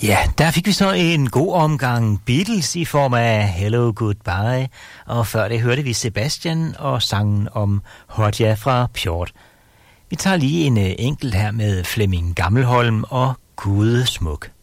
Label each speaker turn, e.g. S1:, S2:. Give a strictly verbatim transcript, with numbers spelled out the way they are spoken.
S1: Ja, der fik vi så en god omgang Beatles i form af Hello Goodbye, og før det hørte vi Sebastian og sangen om Hodja fra Pjort. Vi tager lige en enkelt her med Flemming Gammelholm og Gud smuk.